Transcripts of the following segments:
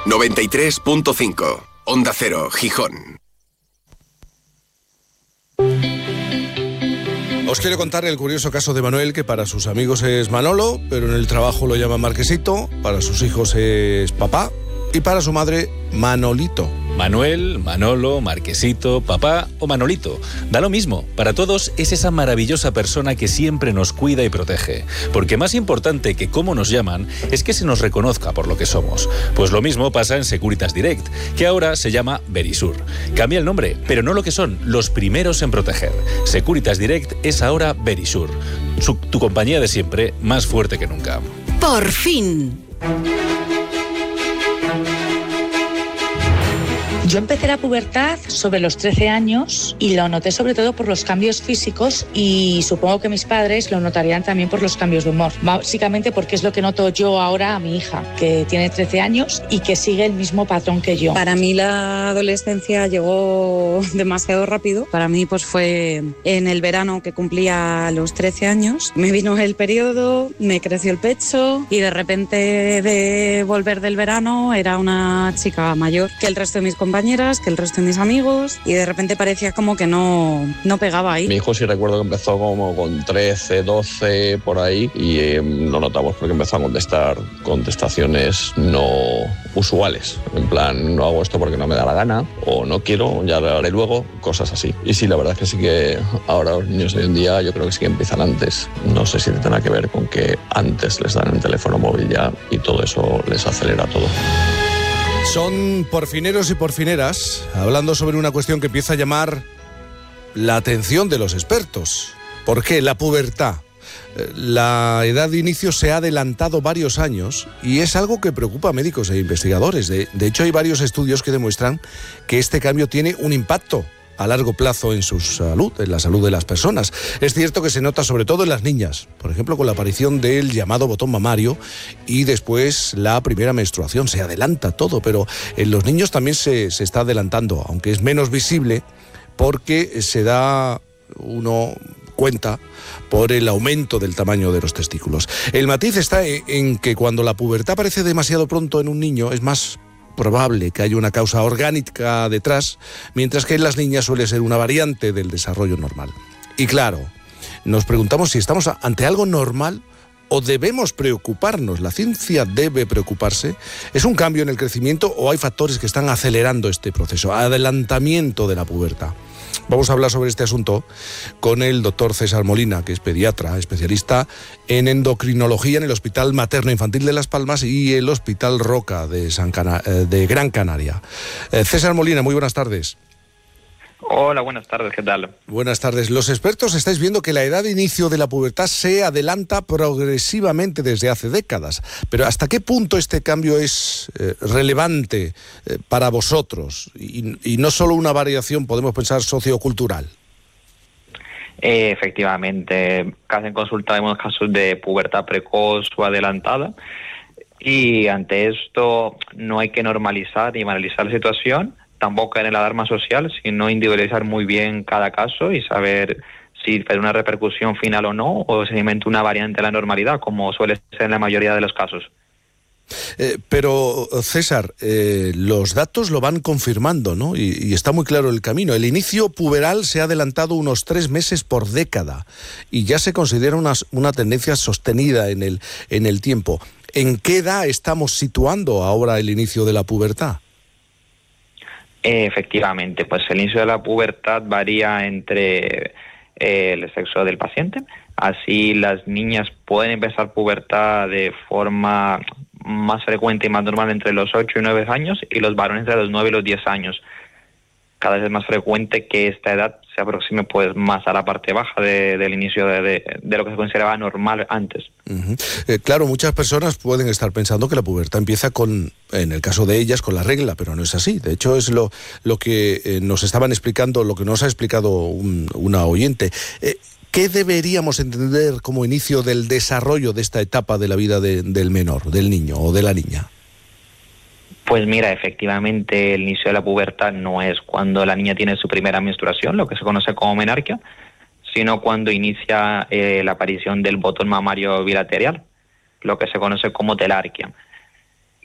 93.5. Onda Cero, Gijón. Os quiero contar el curioso caso de Manuel, que para sus amigos es Manolo, pero en el trabajo lo llaman Marquesito, para sus hijos es papá y para su madre Manolito. Manuel, Manolo, Marquesito, papá o Manolito. Da lo mismo. Para todos es esa maravillosa persona que siempre nos cuida y protege. Porque más importante que cómo nos llaman es que se nos reconozca por lo que somos. Pues lo mismo pasa en Securitas Direct, que ahora se llama Verisur. Cambia el nombre, pero no lo que son, los primeros en proteger. Securitas Direct es ahora Verisur. Tu compañía de siempre, más fuerte que nunca. ¡Por fin! Yo empecé la pubertad sobre los 13 años y lo noté sobre todo por los cambios físicos y supongo que mis padres lo notarían también por los cambios de humor. Básicamente porque es lo que noto yo ahora a mi hija, que tiene 13 años y que sigue el mismo patrón que yo. Para mí la adolescencia llegó demasiado rápido. Para mí pues fue en el verano que cumplía los 13 años. Me vino el periodo, me creció el pecho y de repente de volver del verano era una chica mayor que el resto de mis compañeras, que el resto de mis amigos, y de repente parecía como que no pegaba ahí. Mi hijo sí recuerdo que empezó como con 13, 12 por ahí y lo notamos porque empezó a contestar contestaciones no usuales, en plan no hago esto porque no me da la gana o no quiero, ya lo haré luego, cosas así. Y sí, la verdad es que sí que ahora los niños de hoy en día yo creo que sí que empiezan antes. No sé si tendrá que ver con que antes les dan el teléfono móvil ya y todo eso les acelera todo. Son porfineros y porfineras hablando sobre una cuestión que empieza a llamar la atención de los expertos. ¿Por qué? La pubertad. La edad de inicio se ha adelantado varios años y es algo que preocupa a médicos e investigadores. De hecho, hay varios estudios que demuestran que este cambio tiene un impacto a largo plazo en su salud, en la salud de las personas. Es cierto que se nota sobre todo en las niñas, por ejemplo con la aparición del llamado botón mamario y después la primera menstruación. Se adelanta todo, pero en los niños también se está adelantando, aunque es menos visible porque se da uno cuenta por el aumento del tamaño de los testículos. El matiz está en que cuando la pubertad aparece demasiado pronto en un niño es más probable que haya una causa orgánica detrás, mientras que en las niñas suele ser una variante del desarrollo normal. Y claro, nos preguntamos si estamos ante algo normal o debemos preocuparnos. ¿La ciencia debe preocuparse? ¿Es un cambio en el crecimiento o hay factores que están acelerando este proceso? Adelantamiento de la pubertad. Vamos a hablar sobre este asunto con el doctor César Molina, que es pediatra, especialista en endocrinología en el Hospital Materno Infantil de Las Palmas y el Hospital Roca de Gran Canaria. César Molina, muy buenas tardes. Hola, buenas tardes, ¿qué tal? Buenas tardes. Los expertos estáis viendo que la edad de inicio de la pubertad se adelanta progresivamente desde hace décadas. Pero ¿hasta qué punto este cambio es relevante para vosotros? Y no solo una variación, podemos pensar, sociocultural. Efectivamente, casi en consulta vemos casos de pubertad precoz o adelantada. Y ante esto no hay que normalizar ni banalizar la situación, tampoco en el alarma social, sino individualizar muy bien cada caso y saber si hay una repercusión final o no, o simplemente una variante de la normalidad, como suele ser en la mayoría de los casos. Pero, César, los datos lo van confirmando, ¿no? Y está muy claro el camino. El inicio puberal se ha adelantado unos 3 meses por década y ya se considera una tendencia sostenida en el tiempo. ¿En qué edad estamos situando ahora el inicio de la pubertad? Efectivamente, pues el inicio de la pubertad varía entre el sexo del paciente. Así las niñas pueden empezar pubertad de forma más frecuente y más normal entre los 8 y 9 años y los varones entre los 9 y los 10 años. Cada vez es más frecuente que esta edad se aproxime pues más a la parte baja del inicio de lo que se consideraba normal antes. Uh-huh. Claro, muchas personas pueden estar pensando que la pubertad empieza en el caso de ellas, con la regla, pero no es así. De hecho, es lo que nos estaban explicando, lo que nos ha explicado una oyente. ¿Qué deberíamos entender como inicio del desarrollo de esta etapa de la vida del menor, del niño o de la niña? Pues mira, efectivamente el inicio de la pubertad no es cuando la niña tiene su primera menstruación, lo que se conoce como menarquia, sino cuando inicia la aparición del botón mamario bilateral, lo que se conoce como telarquia.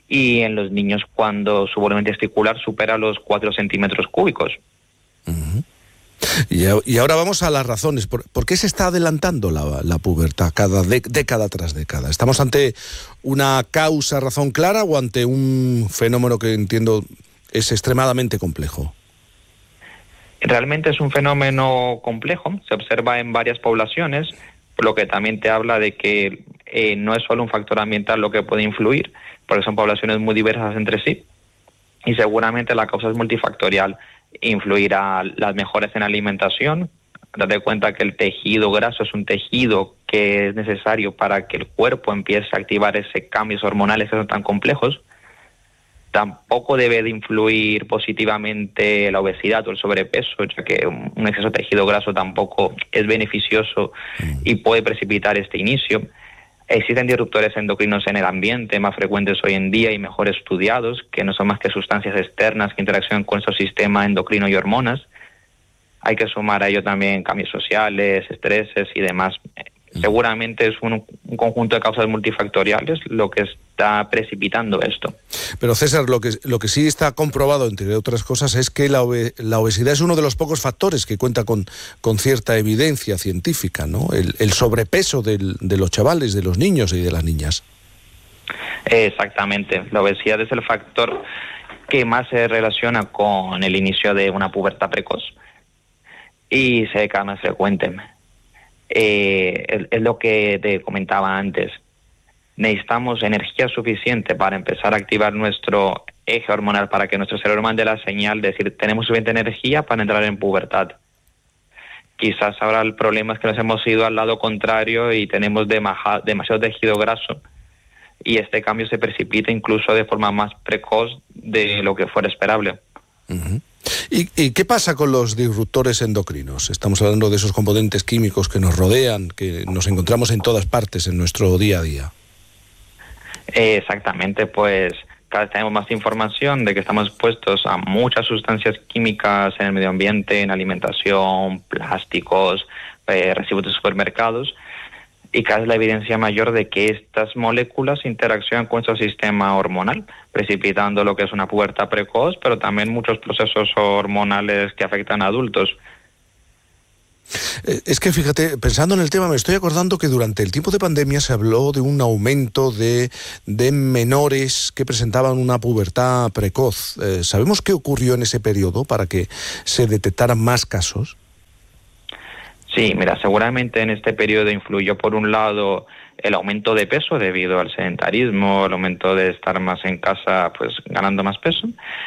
y en los niños cuando su volumen testicular supera los 4 centímetros cúbicos. Uh-huh. Y ahora vamos a las razones. ¿Por qué se está adelantando la pubertad década tras década? ¿Estamos ante una causa, razón clara o ante un fenómeno que entiendo es extremadamente complejo? Realmente es un fenómeno complejo, se observa en varias poblaciones, por lo que también te habla de que no es solo un factor ambiental lo que puede influir, porque son poblaciones muy diversas entre sí, y seguramente la causa es multifactorial. Influirá las mejoras en la alimentación. Date cuenta que el tejido graso es un tejido que es necesario para que el cuerpo empiece a activar esos cambios hormonales que son tan complejos. Tampoco debe de influir positivamente la obesidad o el sobrepeso, ya que un exceso de tejido graso tampoco es beneficioso y puede precipitar este inicio. Existen disruptores endocrinos en el ambiente, más frecuentes hoy en día y mejor estudiados, que no son más que sustancias externas que interaccionan con nuestro sistema endocrino y hormonas. Hay que sumar a ello también cambios sociales, estreses y demás. Seguramente es un conjunto de causas multifactoriales lo que está precipitando esto. Pero César, lo que sí está comprobado, entre otras cosas, es que la obesidad es uno de los pocos factores que cuenta con cierta evidencia científica, ¿no? El sobrepeso de los chavales, de los niños y de las niñas. Exactamente. La obesidad es el factor que más se relaciona con el inicio de una pubertad precoz y se ve cada vez más frecuente. Es lo que te comentaba antes. Necesitamos energía suficiente para empezar a activar nuestro eje hormonal, para que nuestro cerebro mande la señal de decir tenemos suficiente energía para entrar en pubertad. Quizás ahora el problema es que nos hemos ido al lado contrario y tenemos demasiado tejido graso, y este cambio se precipita incluso de forma más precoz de lo que fuera esperable. Uh-huh. ¿Y qué pasa con los disruptores endocrinos? Estamos hablando de esos componentes químicos que nos rodean, que nos encontramos en todas partes en nuestro día a día. Exactamente, pues cada vez tenemos más información de que estamos expuestos a muchas sustancias químicas en el medio ambiente, en alimentación, plásticos, residuos de supermercados, y cada vez la evidencia mayor de que estas moléculas interaccionan con nuestro sistema hormonal, precipitando lo que es una pubertad precoz, pero también muchos procesos hormonales que afectan a adultos. Es que fíjate, pensando en el tema, me estoy acordando que durante el tiempo de pandemia se habló de un aumento de menores que presentaban una pubertad precoz. ¿Sabemos qué ocurrió en ese periodo para que se detectaran más casos? Sí, mira, seguramente en este periodo influyó por un lado el aumento de peso debido al sedentarismo, el aumento de estar más en casa, pues ganando más peso,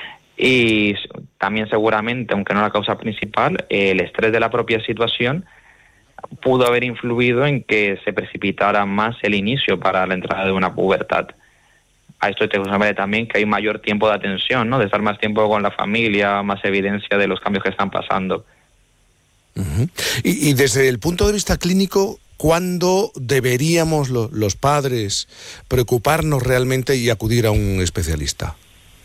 y también seguramente, aunque no la causa principal, el estrés de la propia situación pudo haber influido en que se precipitara más el inicio para la entrada de una pubertad. A esto te sumaré también que hay mayor tiempo de atención, ¿no? De estar más tiempo con la familia, más evidencia de los cambios que están pasando. Uh-huh. Y desde el punto de vista clínico, ¿cuándo deberíamos los padres preocuparnos realmente y acudir a un especialista?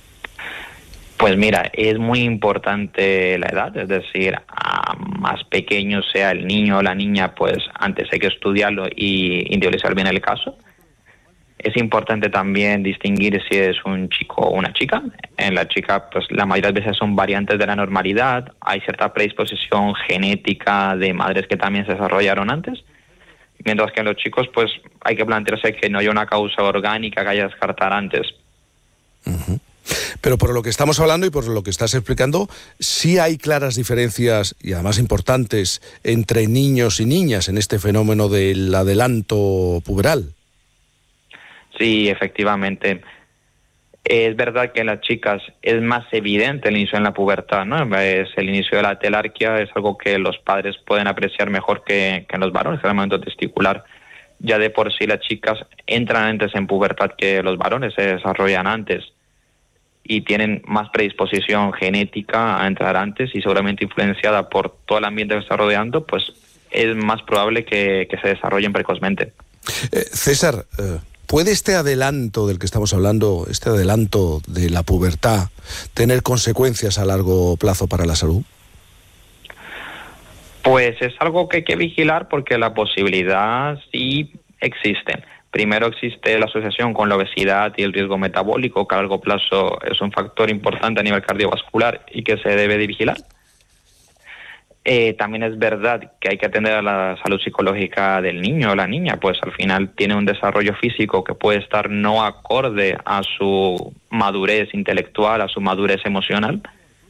Pues mira, es muy importante la edad, es decir, a más pequeño sea el niño o la niña, pues antes hay que estudiarlo y individualizar bien el caso. Es importante también distinguir si es un chico o una chica. En la chica, pues la mayoría de veces son variantes de la normalidad. Hay cierta predisposición genética de madres que también se desarrollaron antes. Mientras que en los chicos, pues hay que plantearse que no hay una causa orgánica que haya que descartar antes. Uh-huh. Pero por lo que estamos hablando y por lo que estás explicando, sí hay claras diferencias, y además importantes, entre niños y niñas en este fenómeno del adelanto puberal. Sí, efectivamente. Es verdad que en las chicas es más evidente el inicio en la pubertad, ¿no? Es el inicio de la telarquia, es algo que los padres pueden apreciar mejor que en los varones, que es el momento testicular. Ya de por sí las chicas entran antes en pubertad que los varones, se desarrollan antes y tienen más predisposición genética a entrar antes, y seguramente influenciada por todo el ambiente que está rodeando, pues es más probable que se desarrollen precozmente. César, ¿puede este adelanto del que estamos hablando, este adelanto de la pubertad, tener consecuencias a largo plazo para la salud? Pues es algo que hay que vigilar, porque la posibilidad sí existe. primero existe la asociación con la obesidad y el riesgo metabólico, que a largo plazo es un factor importante a nivel cardiovascular y que se debe de vigilar. También es verdad que hay que atender a la salud psicológica del niño o la niña, pues al final tiene un desarrollo físico que puede estar no acorde a su madurez intelectual, a su madurez emocional.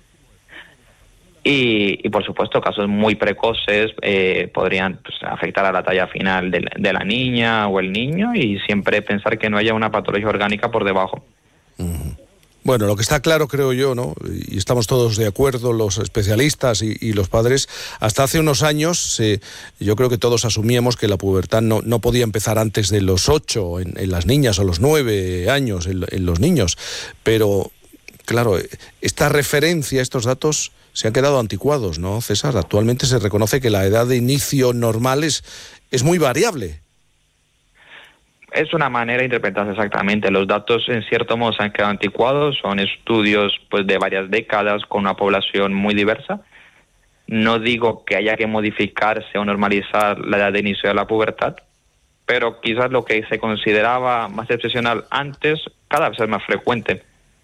Y por supuesto, casos muy precoces podrían afectar a la talla final de la niña o el niño, y siempre pensar que no haya una patología orgánica por debajo. Bueno, lo que está claro, creo yo, ¿no?, y estamos todos de acuerdo, los especialistas y los padres, hasta hace unos años yo creo que todos asumíamos que la pubertad no podía empezar antes de los 8 en las niñas o los 9 años en los niños. Pero, claro, esta referencia, estos datos se han quedado anticuados, ¿no, César? Actualmente se reconoce que la edad de inicio normal es muy variable. Es una manera de interpretarse exactamente. Los datos en cierto modo se han quedado anticuados, son estudios pues de varias décadas con una población muy diversa. No digo que haya que modificarse o normalizar la edad de inicio de la pubertad, pero quizás lo que se consideraba más excepcional antes cada vez es más frecuente.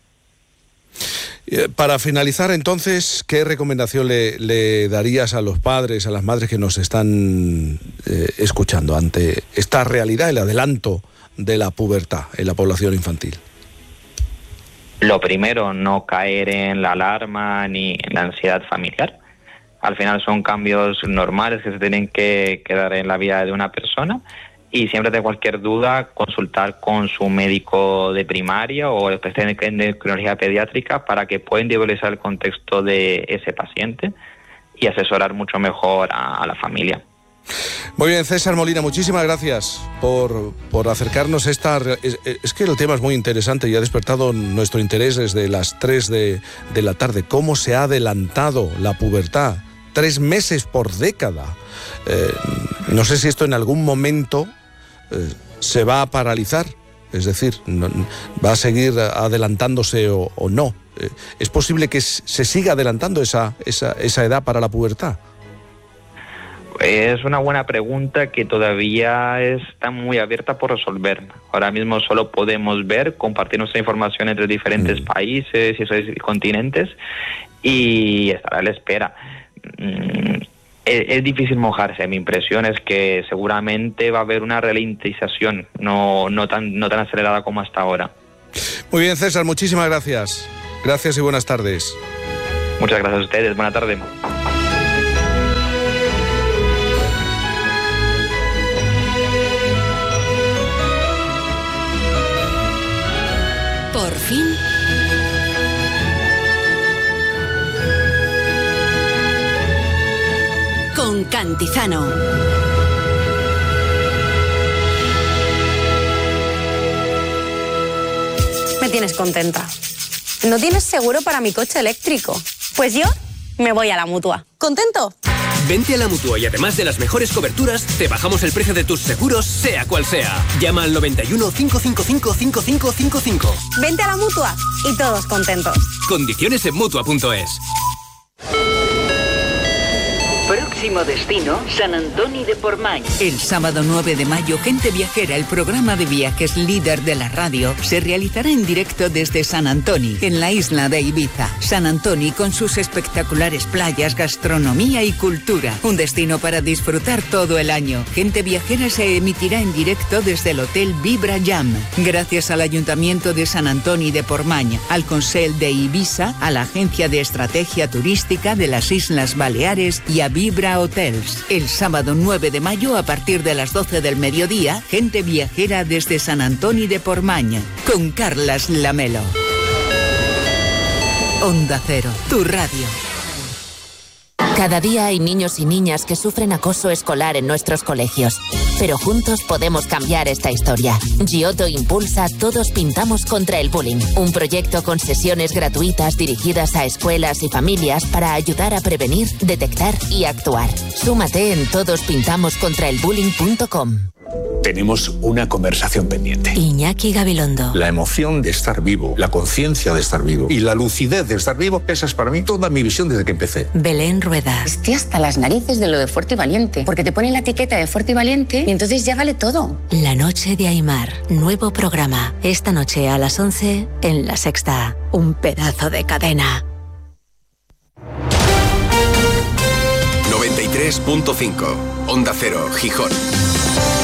Para finalizar, entonces, ¿qué recomendación le darías a los padres, a las madres que nos están escuchando ante esta realidad, el adelanto de la pubertad en la población infantil? Lo primero, no caer en la alarma ni en la ansiedad familiar. Al final son cambios normales que se tienen que dar en la vida de una persona. Y siempre de cualquier duda, consultar con su médico de primaria o especialista en endocrinología pediátrica para que pueda individualizar el contexto de ese paciente y asesorar mucho mejor a la familia. Muy bien, César Molina, muchísimas gracias por acercarnos esta... Es que el tema es muy interesante y ha despertado nuestro interés desde las 3 de la tarde. ¿Cómo se ha adelantado la pubertad? 3 meses por década. No sé si esto en algún momento se va a paralizar, es decir, va a seguir adelantándose o no. ¿Es posible que se siga adelantando esa edad para la pubertad? Es una buena pregunta que todavía está muy abierta por resolver. Ahora mismo solo podemos compartir nuestra información entre diferentes países y continentes y estar a la espera. Es difícil mojarse. Mi impresión es que seguramente va a haber una ralentización, no tan acelerada como hasta ahora. Muy bien, César, muchísimas gracias. Gracias y buenas tardes. Muchas gracias a ustedes. Buena tarde. Por fin. Con Cantizano. Me tienes contenta. ¿No tienes seguro para mi coche eléctrico? Pues yo me voy a la Mutua. ¿Contento? Vente a la Mutua y además de las mejores coberturas, te bajamos el precio de tus seguros, sea cual sea. Llama al 91 555 5555. Vente a la Mutua y todos contentos. Condiciones en Mutua.es. Próximo destino, Sant Antoni de Portmany. El sábado 9 de mayo, Gente Viajera, el programa de viajes líder de la radio, se realizará en directo desde Sant Antoni, en la isla de Ibiza. Sant Antoni con sus espectaculares playas, gastronomía y cultura. Un destino para disfrutar todo el año. Gente Viajera se emitirá en directo desde el Hotel Vibra Jam. Gracias al Ayuntamiento de Sant Antoni de Portmany, al Consell de Ibiza, a la Agencia de Estrategia Turística de las Islas Baleares y a Vibra Hotels. El sábado 9 de mayo a partir de las 12 del mediodía, Gente Viajera desde Sant Antoni de Portmany con Carlas Lamelo. Onda Cero, tu radio. Cada día hay niños y niñas que sufren acoso escolar en nuestros colegios. Pero juntos podemos cambiar esta historia. Giotto impulsa Todos Pintamos contra el Bullying, un proyecto con sesiones gratuitas dirigidas a escuelas y familias para ayudar a prevenir, detectar y actuar. Súmate en todospintamoscontraelbullying.com. tenemos una conversación pendiente. Iñaki Gabilondo. La emoción de estar vivo, la conciencia de estar vivo y la lucidez de estar vivo, esa es para mí toda mi visión desde que empecé. Belén Rueda. Estoy hasta las narices de lo de fuerte y valiente, porque te ponen la etiqueta de fuerte y valiente y entonces ya vale todo. La noche de Aimar, nuevo programa. Esta noche a las 11 en La Sexta. Un pedazo de cadena. 93.5 Onda Cero, Gijón.